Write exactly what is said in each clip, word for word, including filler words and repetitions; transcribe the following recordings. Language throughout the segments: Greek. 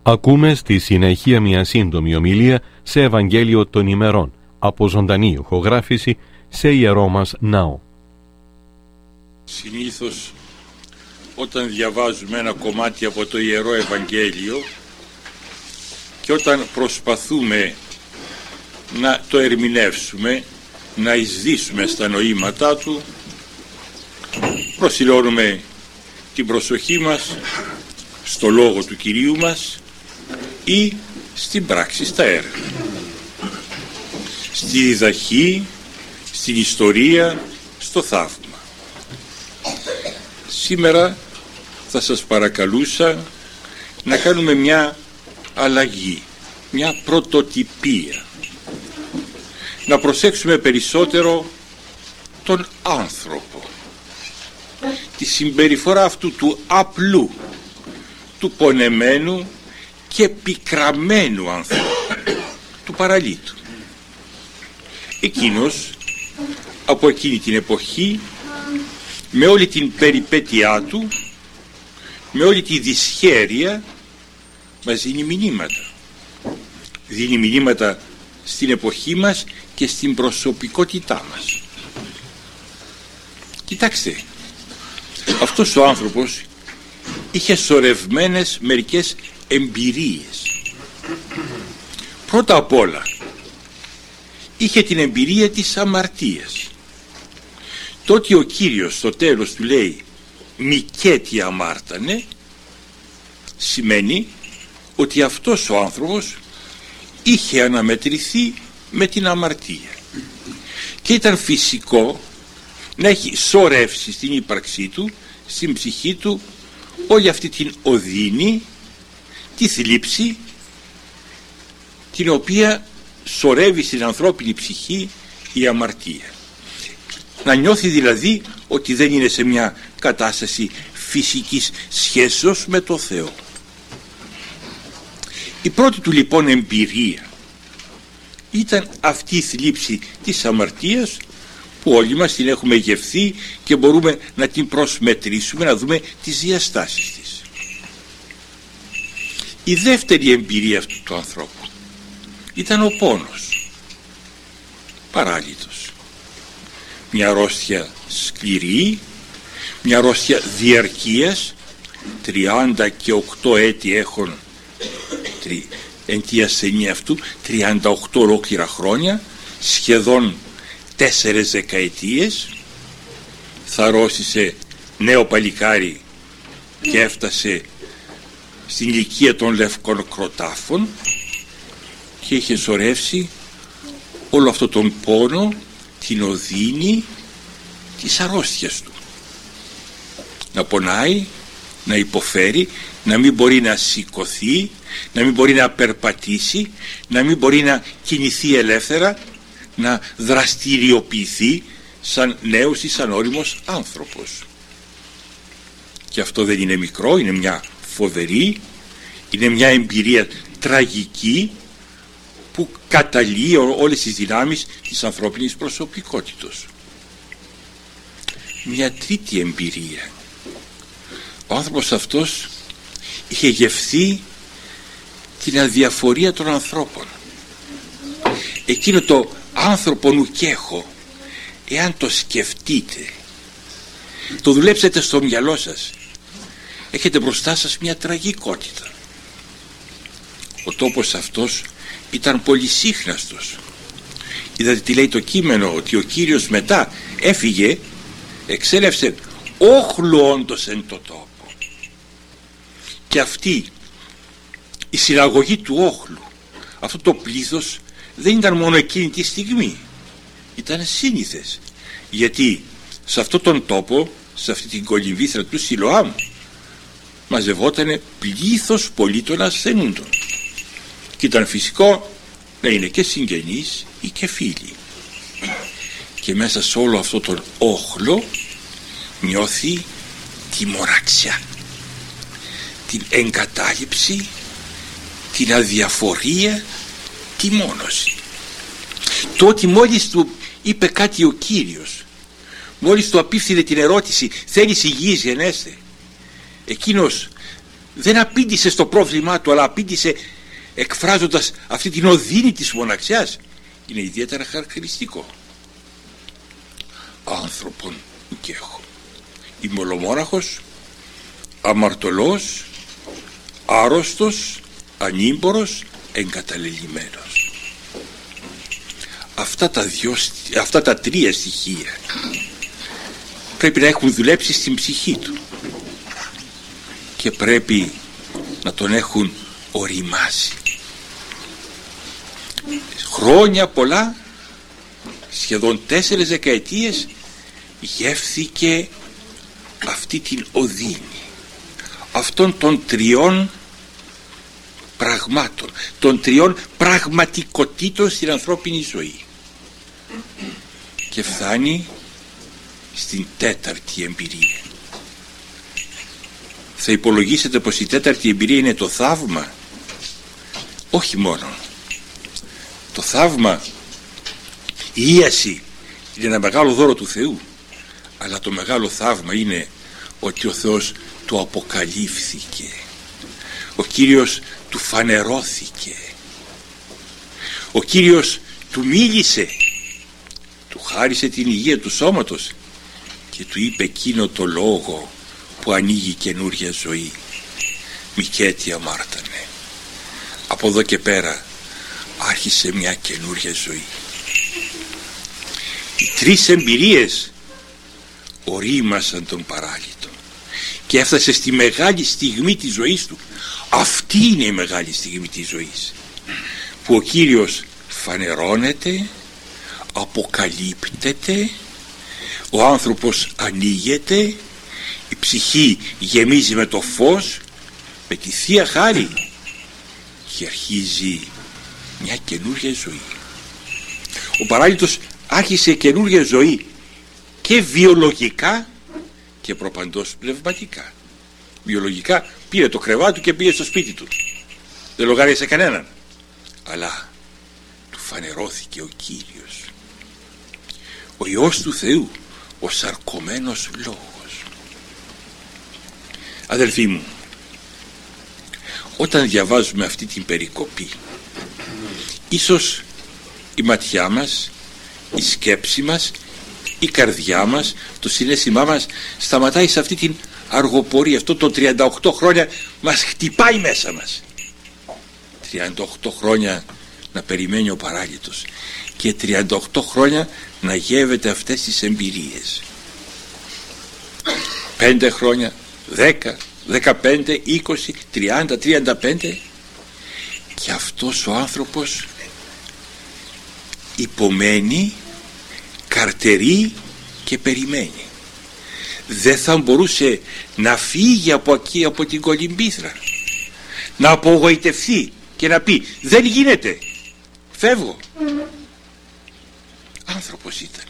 Ακούμε στη συνέχεια μια σύντομη ομιλία σε Ευαγγέλιο των ημερών από ζωντανή ηχογράφηση σε ιερό μας ναό. Συνήθως όταν διαβάζουμε ένα κομμάτι από το Ιερό Ευαγγέλιο και όταν προσπαθούμε να το ερμηνεύσουμε, να εισδύσουμε στα νοήματά του, προσιλώνουμε την προσοχή μας στο λόγο του Κυρίου μας ή στην πράξη, στα έργα, στη διδαχή, στην ιστορία, στο θαύμα. Σήμερα θα σας παρακαλούσα να κάνουμε μια αλλαγή, μια πρωτοτυπία, να προσέξουμε περισσότερο τον άνθρωπο, τη συμπεριφορά αυτού του απλού, του πονεμένου και πικραμένου ανθρώπου, του παραλίτου. Εκείνος από εκείνη την εποχή, με όλη την περιπέτειά του, με όλη τη δυσχέρεια, μας δίνει μηνύματα. Δίνει μηνύματα στην εποχή μας και στην προσωπικότητά μας. Κοιτάξτε, αυτός ο άνθρωπος είχε σωρευμένες μερικές εμπειρίες. Πρώτα απ' όλα είχε την εμπειρία της αμαρτίας. Το ότι ο Κύριος στο τέλος του λέει «Μικέτι αμάρτανε» σημαίνει ότι αυτός ο άνθρωπος είχε αναμετρηθεί με την αμαρτία και ήταν φυσικό να έχει σωρεύσει στην ύπαρξή του, στην ψυχή του, όλη αυτή την οδύνη, τη θλίψη την οποία σωρεύει στην ανθρώπινη ψυχή η αμαρτία. Να νιώθει δηλαδή ότι δεν είναι σε μια κατάσταση φυσικής σχέσεως με το Θεό. Η πρώτη του λοιπόν εμπειρία ήταν αυτή η θλίψη της αμαρτίας που όλοι μας την έχουμε γευθεί και μπορούμε να την προσμετρήσουμε, να δούμε τις διαστάσεις της. Η δεύτερη εμπειρία αυτού του ανθρώπου ήταν ο πόνος, παράλυτος. Μια αρρώστια σκληρή, μια αρρώστια διαρκείας, τριάντα και οκτώ έτη έχουν εν τη ασθενή αυτού, τριάντα οκτώ ολόκληρα χρόνια, σχεδόν τέσσερες δεκαετίες. Θα αρρώστησε νέο παλικάρι και έφτασε στην ηλικία των λευκών κροτάφων και είχε σωρεύσει όλο αυτό τον πόνο, την οδύνη της αρρώστιας του. Να πονάει, να υποφέρει, να μην μπορεί να σηκωθεί, να μην μπορεί να περπατήσει, να μην μπορεί να κινηθεί ελεύθερα, να δραστηριοποιηθεί σαν νέος ή σαν όριμος άνθρωπος. Και αυτό δεν είναι μικρό, είναι μια φοβερή, είναι μια εμπειρία τραγική που καταλύει όλες τις δυνάμεις της ανθρώπινης προσωπικότητος. Μια τρίτη εμπειρία. Ο άνθρωπος αυτός είχε γευθεί την αδιαφορία των ανθρώπων. Εκείνο το άνθρωπο νου κι έχω, εάν το σκεφτείτε, το δουλέψετε στο μυαλό σας, έχετε μπροστά σας μια τραγικότητα. Ο τόπος αυτός ήταν πολυσύχναστος. Είδατε τι λέει το κείμενο, ότι ο Κύριος μετά έφυγε, εξέλευσε όχλου όντως εν το τόπο. Και αυτή η συναγωγή του όχλου, αυτό το πλήθος δεν ήταν μόνο εκείνη τη στιγμή, ήταν σύνηθες, γιατί σε αυτόν τον τόπο, σε αυτή την κολυμβήθρα του Σιλοάμ, μαζευότανε πλήθος πολίτων ασθενούντων και ήταν φυσικό να είναι και συγγενείς ή και φίλοι. Και μέσα σε όλο αυτό τον όχλο νιώθει τη μοραξιά, την εγκατάλειψη, την αδιαφορία, τη μόνωση. Το ότι μόλις του είπε κάτι ο Κύριος, μόλις του απίφθινε την ερώτηση «Θέλεις υγιής γενέστε», εκείνος δεν απήντησε στο πρόβλημά του, αλλά απήντησε εκφράζοντας αυτή την οδύνη της μοναξιάς, είναι ιδιαίτερα χαρακτηριστικό. Άνθρωπον ουκ έχω, είμαι ολομόναχος, αμαρτωλός, άρρωστος, ανήμπορος, εγκαταλελειμμένος. Αυτά τα, δυο, αυτά τα τρία στοιχεία πρέπει να έχουν δουλέψει στην ψυχή του και πρέπει να τον έχουν οριμάσει. Χρόνια πολλά, σχεδόν τέσσερις δεκαετίες, γεύθηκε αυτή την οδύνη αυτών των τριών πραγμάτων, των τριών πραγματικοτήτων στην ανθρώπινη ζωή, και φτάνει στην τέταρτη εμπειρία. Θα υπολογίσετε πως η τέταρτη εμπειρία είναι το θαύμα. Όχι μόνο το θαύμα, η ίαση είναι ένα μεγάλο δώρο του Θεού, αλλά το μεγάλο θαύμα είναι ότι ο Θεός του αποκαλύφθηκε, ο Κύριος του φανερώθηκε, ο Κύριος του μίλησε, του χάρισε την υγεία του σώματος και του είπε εκείνο το λόγο που ανοίγει καινούρια ζωή. Μικέτη αμάρτανε. Από εδώ και πέρα άρχισε μια καινούρια ζωή. Οι τρεις εμπειρίες ορίμασαν τον παράλυτο και έφτασε στη μεγάλη στιγμή της ζωής του. Αυτή είναι η μεγάλη στιγμή της ζωής, που ο Κύριος φανερώνεται, αποκαλύπτεται, ο άνθρωπος ανοίγεται, η ψυχή γεμίζει με το φως, με τη Θεία Χάρη, και αρχίζει μια καινούργια ζωή. Ο παράλυτος άρχισε καινούργια ζωή και βιολογικά και προπαντός πνευματικά. Βιολογικά πήρε το κρεβάτι του και πήγε στο σπίτι του, δεν λογάριασε κανέναν, αλλά του φανερώθηκε ο Κύριος, ο Υιός του Θεού, ο σαρκωμένος Λόγος. Αδελφοί μου, όταν διαβάζουμε αυτή την περικοπή, ίσως η ματιά μας, η σκέψη μας, η καρδιά μας, το συναίσθημά μας σταματάει σε αυτή την αργοπορία. Αυτό το τριάντα οκτώ χρόνια μας χτυπάει μέσα μας. τριάντα οκτώ χρόνια να περιμένει ο παράλυτος και τριάντα οκτώ χρόνια να γεύεται αυτές τις εμπειρίες. πέντε χρόνια, δέκα, δεκαπέντε, είκοσι, τριάντα, τριάντα πέντε, και αυτός ο άνθρωπος υπομένει, καρτερεί και περιμένει. Δεν θα μπορούσε να φύγει από εκεί, από την κολυμπήθρα, να απογοητευτεί και να πει δεν γίνεται, φεύγω. Άνθρωπος ήταν,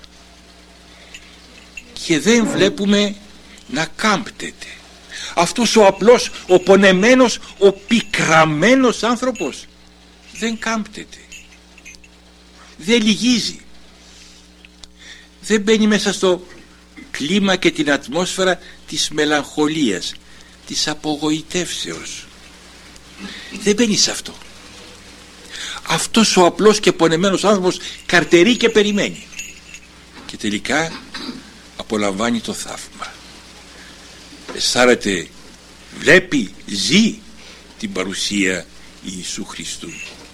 και δεν βλέπουμε να κάμπτεται. Αυτός ο απλός, ο πονεμένος, ο πικραμένος άνθρωπος δεν κάμπτεται, δεν λυγίζει, δεν μπαίνει μέσα στο κλίμα και την ατμόσφαιρα της μελαγχολίας, της απογοητεύσεως. Δεν μπαίνει σε αυτό. Αυτός ο απλός και πονεμένος άνθρωπος καρτερεί και περιμένει, και τελικά απολαμβάνει το θαύμα. Αισθάνεται, βλέπει, ζει την παρουσία Ιησού Χριστού.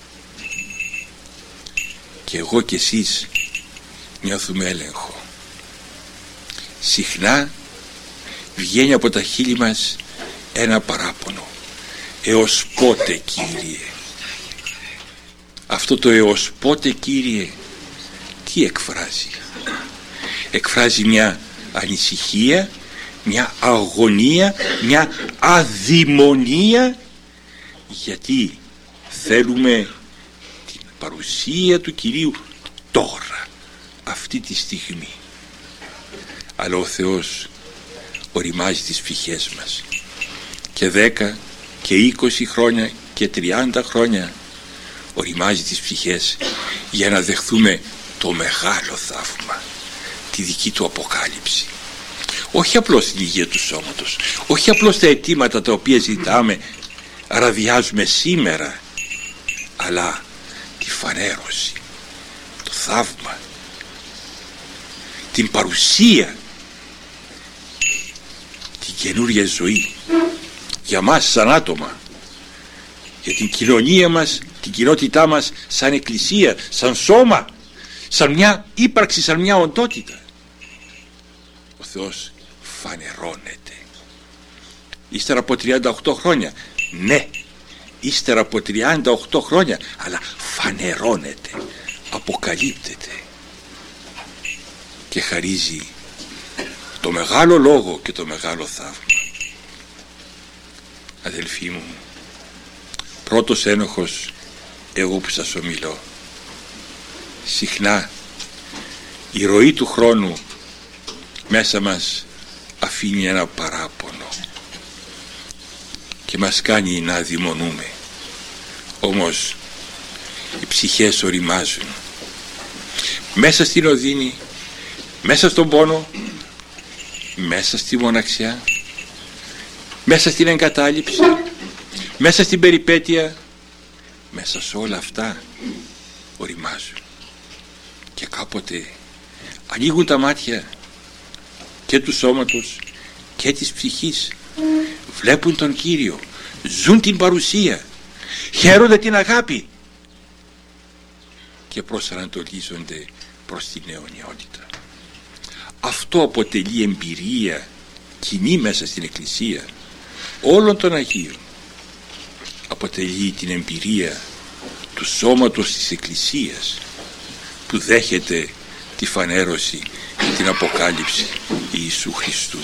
Και εγώ και εσείς νιώθουμε έλεγχο. Συχνά βγαίνει από τα χείλη μας ένα παράπονο. Έως πότε, Κύριε? Αυτό το έως πότε, Κύριε, τι εκφράζει? Εκφράζει μια ανησυχία, μια αγωνία, μια αδειμονία, γιατί θέλουμε την παρουσία του Κυρίου τώρα, αυτή τη στιγμή. Αλλά ο Θεός οριμάζει τις ψυχές μας, και δέκα και είκοσι χρόνια και τριάντα χρόνια οριμάζει τις ψυχές για να δεχθούμε το μεγάλο θαύμα, τη δική του αποκάλυψη. όχι απλώς την υγεία του σώματος, όχι απλώς τα αιτήματα τα οποία ζητάμε, ραδιάζουμε σήμερα, αλλά τη φανέρωση, το θαύμα, την παρουσία, την καινούργια ζωή για μας σαν άτομα, για την κοινωνία μας, την κοινότητά μας σαν εκκλησία, σαν σώμα, σαν μια ύπαρξη, σαν μια οντότητα. Ο Θεός φανερώνεται ύστερα από τριάντα οκτώ χρόνια, ναι, ύστερα από τριάντα οκτώ χρόνια, αλλά φανερώνεται, αποκαλύπτεται και χαρίζει το μεγάλο λόγο και το μεγάλο θαύμα. Αδελφοί μου, πρώτος ένοχος εγώ που σας ομιλώ. Συχνά η ροή του χρόνου μέσα μας αφήνει ένα παράπονο και μας κάνει να αδειμονούμε. Όμως οι ψυχές οριμάζουν μέσα στην οδύνη, μέσα στον πόνο, μέσα στη μοναξιά, μέσα στην εγκατάλειψη, μέσα στην περιπέτεια, μέσα σε όλα αυτά οριμάζουν και κάποτε ανοίγουν τα μάτια και του σώματος και της ψυχής, βλέπουν τον Κύριο, ζουν την παρουσία, χαίρονται την αγάπη και προσανατολίζονται προς την αιωνιότητα. Αυτό αποτελεί εμπειρία κοινή μέσα στην Εκκλησία όλων των Αγίων. Αποτελεί την εμπειρία του σώματος της Εκκλησίας που δέχεται τη φανέρωση και την αποκάλυψη Ιησού Χριστού.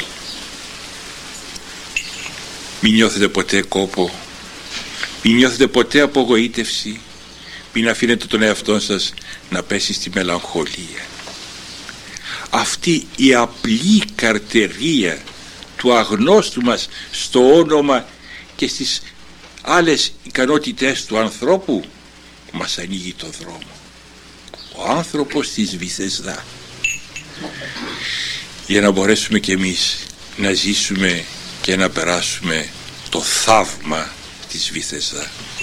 Μην νιώθετε ποτέ κόπο, μην νιώθετε ποτέ απογοήτευση, μην αφήνετε τον εαυτό σας να πέσει στη μελαγχολία. Αυτή η απλή καρτερία του αγνώστου μας στο όνομα και στις άλλες ικανότητες του ανθρώπου μας ανοίγει το δρόμο. Ο άνθρωπος της Βυθεσδά, για να μπορέσουμε κι εμείς να ζήσουμε και να περάσουμε το θαύμα της Βυθεσδά.